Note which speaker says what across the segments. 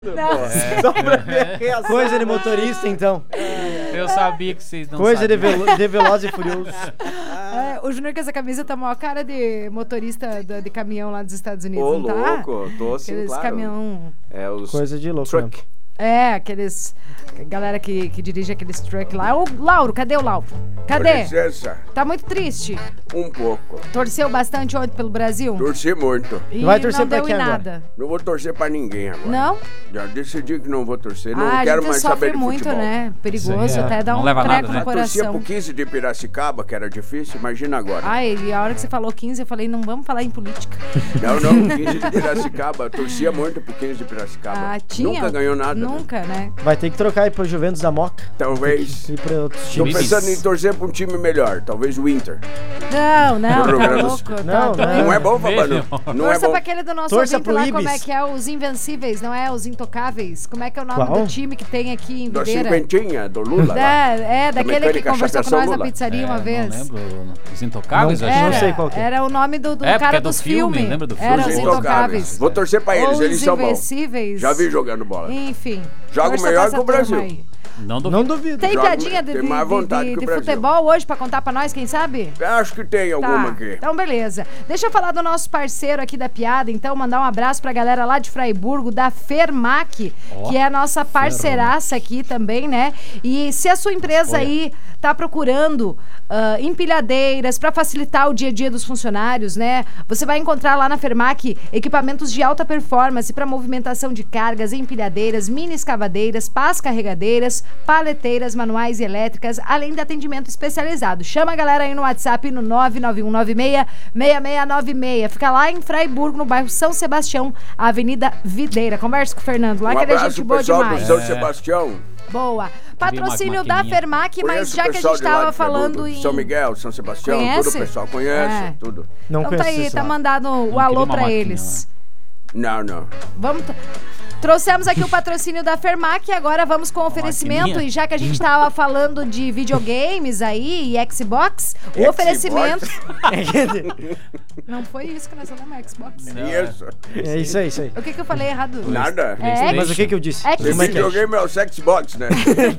Speaker 1: Não, só pra ver a reação.
Speaker 2: Coisa de motorista, então.
Speaker 3: Eu sabia que vocês não
Speaker 2: Coisa de,
Speaker 3: sabiam.
Speaker 2: de Velozes e Furiosos.
Speaker 4: O Júnior com essa camisa tá maior cara de motorista de caminhão lá dos Estados Unidos,
Speaker 1: Ô,
Speaker 4: não tá?
Speaker 1: louco, tô assim,
Speaker 4: Aqueles
Speaker 1: claro.
Speaker 4: caminhão...
Speaker 1: É os
Speaker 2: Coisa de louco.
Speaker 1: truck.
Speaker 2: Mesmo.
Speaker 4: Aqueles... Galera que dirige aqueles truck lá. Ô, Lauro, cadê o Lauro? Cadê?
Speaker 1: Licença,
Speaker 4: Tá muito triste.
Speaker 1: um pouco.
Speaker 4: Torceu bastante ontem pelo Brasil?
Speaker 1: Torci muito.
Speaker 4: E
Speaker 2: Vai torcer
Speaker 4: não
Speaker 2: pra
Speaker 4: deu
Speaker 2: quem
Speaker 4: em
Speaker 2: agora?
Speaker 4: nada.
Speaker 1: Não vou torcer pra ninguém agora.
Speaker 4: Não?
Speaker 1: Já decidi que não vou torcer. Não
Speaker 4: A
Speaker 1: quero
Speaker 4: gente
Speaker 1: mais
Speaker 4: sofre
Speaker 1: saber de
Speaker 4: muito,
Speaker 1: futebol.
Speaker 4: né? Perigoso,
Speaker 3: Isso aí,
Speaker 4: até dá
Speaker 3: não
Speaker 4: um
Speaker 3: leva
Speaker 4: treco
Speaker 3: nada,
Speaker 4: no
Speaker 3: né?
Speaker 1: Torcia
Speaker 4: coração.
Speaker 1: pro 15 de Piracicaba, que era difícil. Imagina agora.
Speaker 4: Ai, e a hora que você falou 15, eu falei, não vamos falar em política.
Speaker 1: Não, 15 de Piracicaba. Torcia muito pro 15 de Piracicaba.
Speaker 4: Ah, tinha?
Speaker 1: Nunca ganhou nada. Né?
Speaker 4: Nunca, né?
Speaker 2: Vai ter que trocar aí pro Juventus da Moca.
Speaker 1: Talvez.
Speaker 2: E pra outros
Speaker 1: Tô
Speaker 2: times.
Speaker 1: pensando em torcer pra um time melhor. Talvez o Inter.
Speaker 4: Não, tá
Speaker 1: Programas.
Speaker 4: louco.
Speaker 2: Não,
Speaker 4: tá
Speaker 2: não.
Speaker 4: doido.
Speaker 1: Não é bom, Fabano? Não é
Speaker 4: Torça
Speaker 1: bom.
Speaker 4: pra aquele do nosso
Speaker 2: Torça
Speaker 4: ouvinte
Speaker 2: pro
Speaker 4: lá,
Speaker 2: Ibis.
Speaker 4: como é que é? Os Invencíveis, não é? Os Intocáveis. Como é que é o nome
Speaker 2: Qual?
Speaker 4: do time que tem aqui em
Speaker 1: Da
Speaker 4: Videira?
Speaker 1: cinquentinha, do Lula. lá.
Speaker 4: Daquele que
Speaker 1: mecânica
Speaker 4: conversou com
Speaker 1: Chapeação
Speaker 4: nós na
Speaker 1: Lula.
Speaker 4: pizzaria uma vez.
Speaker 3: Não lembro. Os Intocáveis,
Speaker 2: Não,
Speaker 3: eu acho.
Speaker 2: não sei qual que é.
Speaker 4: Era o nome do
Speaker 3: É, porque
Speaker 4: cara
Speaker 3: é do
Speaker 4: dos
Speaker 3: filme,
Speaker 4: filmes.
Speaker 3: lembra do filme?
Speaker 4: Era
Speaker 1: Os
Speaker 4: os
Speaker 1: Intocáveis.
Speaker 4: Intocáveis.
Speaker 1: Vou torcer pra eles,
Speaker 4: Ou
Speaker 1: eles
Speaker 4: os
Speaker 1: são bons.
Speaker 4: Invencíveis.
Speaker 1: Já vi jogando bola.
Speaker 4: Enfim.
Speaker 1: Joga
Speaker 4: torça
Speaker 1: melhor
Speaker 4: pra
Speaker 1: que o
Speaker 4: essa turma
Speaker 1: Brasil.
Speaker 4: aí.
Speaker 3: Não duvido.
Speaker 2: Não duvido.
Speaker 4: Tem
Speaker 1: Joga-
Speaker 4: piadinha
Speaker 1: tem mais vontade que o
Speaker 4: de
Speaker 1: Brasil.
Speaker 4: futebol hoje pra contar pra nós, quem sabe?
Speaker 1: Acho que tem alguma aqui.
Speaker 4: Então beleza. Deixa eu falar do nosso parceiro aqui da piada, então mandar um abraço pra galera lá de Fraiburgo, da Fermac, que é a nossa parceiraça aqui também, né? E se a sua empresa aí tá procurando empilhadeiras pra facilitar o dia a dia dos funcionários, né? Você vai encontrar lá na Fermac equipamentos de alta performance pra movimentação de cargas, empilhadeiras, mini escavadeiras, pás carregadeiras, paleteiras manuais e elétricas, além de atendimento especializado. Chama a galera aí no WhatsApp no 99196-6696. Fica lá em Fraiburgo, no bairro São Sebastião, Avenida Videira. Conversa com o Fernando lá,
Speaker 1: Um
Speaker 4: que ele é
Speaker 1: abraço
Speaker 4: gente
Speaker 1: pro
Speaker 4: boa
Speaker 1: pessoal do
Speaker 4: demais.
Speaker 1: São Sebastião.
Speaker 4: Boa. Patrocínio
Speaker 3: uma
Speaker 4: da
Speaker 3: maquininha.
Speaker 4: Fermac, mas
Speaker 1: Conheço
Speaker 4: já
Speaker 1: o
Speaker 4: que a
Speaker 1: pessoal
Speaker 4: gente
Speaker 1: de lá
Speaker 4: tava
Speaker 1: de
Speaker 4: falando
Speaker 1: Friburgo,
Speaker 4: em...
Speaker 1: São Miguel, São Sebastião,
Speaker 4: Conhece?
Speaker 1: tudo o pessoal conhece,
Speaker 4: É.
Speaker 1: tudo.
Speaker 2: Não
Speaker 4: Então tá
Speaker 2: conheço
Speaker 4: aí,
Speaker 2: esse
Speaker 4: tá
Speaker 2: lado.
Speaker 4: mandado o
Speaker 3: queria
Speaker 4: alô
Speaker 3: uma
Speaker 4: pra
Speaker 3: maquininha,
Speaker 4: eles.
Speaker 1: Não.
Speaker 4: Vamos... Trouxemos aqui o patrocínio da Fermac e agora vamos com o oferecimento.
Speaker 3: maquininha.
Speaker 4: E já que a gente tava falando de videogames aí e Xbox, o oferecimento... Não foi isso que nós falamos, Xbox.
Speaker 1: Isso.
Speaker 2: É isso aí, isso aí.
Speaker 4: O que eu falei errado?
Speaker 1: Nada.
Speaker 4: É,
Speaker 2: Mas o que eu disse?
Speaker 4: É
Speaker 1: Esse
Speaker 2: Como é que é?
Speaker 1: videogame é o Sexbox, né?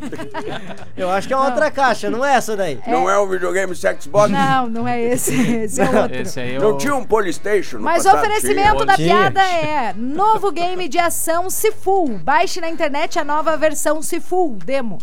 Speaker 2: Eu acho que é outra caixa, não é essa daí.
Speaker 1: Não é um videogame Sexbox?
Speaker 4: Não é esse. Esse é outro.
Speaker 3: Esse aí
Speaker 1: Não
Speaker 3: eu...
Speaker 1: tinha um Polystation no
Speaker 4: Mas o
Speaker 1: passado?
Speaker 4: oferecimento da
Speaker 2: Tinha.
Speaker 4: piada é novo game de ação Sifu. Baixe na internet a nova versão Sifu Demo.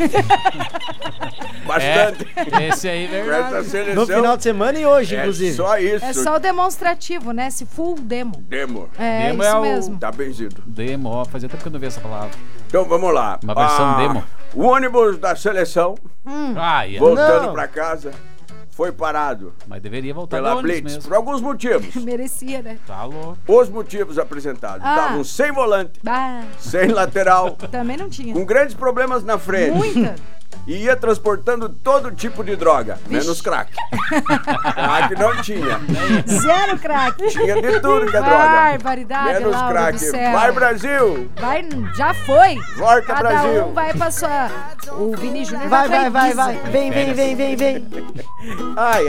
Speaker 1: Bastante.
Speaker 3: Esse aí,
Speaker 1: Pra
Speaker 3: verdade.
Speaker 1: essa seleção.
Speaker 2: No final de semana e hoje,
Speaker 1: é
Speaker 2: inclusive.
Speaker 1: só isso.
Speaker 4: É só o demonstrativo, né? Sifu Demo.
Speaker 1: Demo.
Speaker 4: É
Speaker 3: Demo
Speaker 4: isso
Speaker 3: é o-
Speaker 4: mesmo.
Speaker 1: Tá benzido.
Speaker 3: Demo, ó, fazia tempo que eu não vi essa palavra.
Speaker 1: Então vamos lá.
Speaker 3: Uma versão demo.
Speaker 1: O ônibus da seleção,
Speaker 3: Ai,
Speaker 1: voltando
Speaker 2: Não.
Speaker 1: pra casa, foi parado
Speaker 3: mas deveria voltar
Speaker 1: pela
Speaker 3: do ônibus
Speaker 1: Blitz
Speaker 3: mesmo.
Speaker 1: por alguns motivos.
Speaker 4: Merecia, né?
Speaker 3: Tá louco.
Speaker 1: Os motivos apresentados
Speaker 4: Ah.
Speaker 1: estavam sem volante,
Speaker 4: Bah,
Speaker 1: sem lateral,
Speaker 4: também não tinha.
Speaker 1: com grandes problemas na frente.
Speaker 4: Muita.
Speaker 1: E ia transportando todo tipo de droga, menos crack. Crack não tinha.
Speaker 4: Zero crack.
Speaker 1: Tinha de tudo que é droga.
Speaker 4: Barbaridade,
Speaker 1: Menos
Speaker 4: Lauro
Speaker 1: crack.
Speaker 4: do céu.
Speaker 1: Vai, Brasil!
Speaker 4: Vai, já foi.
Speaker 1: Volta,
Speaker 4: Cada
Speaker 1: Brasil!
Speaker 4: um vai pra sua... O Vini Júnior
Speaker 2: Vai.
Speaker 4: pra Ibiza.
Speaker 2: Vem.
Speaker 1: Ai,